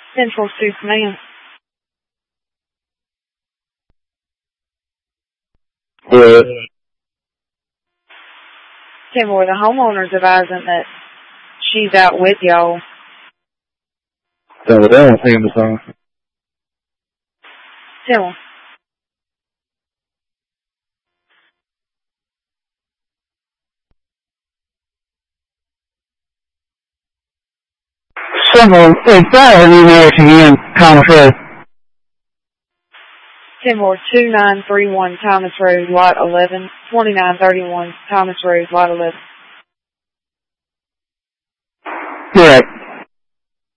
Central Sioux Command. What? Timor, the homeowner's advising that she's out with y'all. Then what that one singing the song? Timor. Someone, it's that information again, Thomas Road. Timor, 2931 Thomas Road, Lot 11, 2931 Thomas Road, Lot 11. Correct.